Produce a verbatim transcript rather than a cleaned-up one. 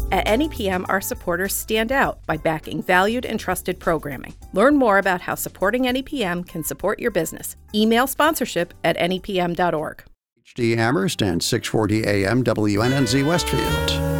At N E P M, our supporters stand out by backing valued and trusted programming. Learn more about how supporting N E P M can support your business. Email sponsorship at N E P M dot org. H D Amherst and six forty A M W N N Z Westfield.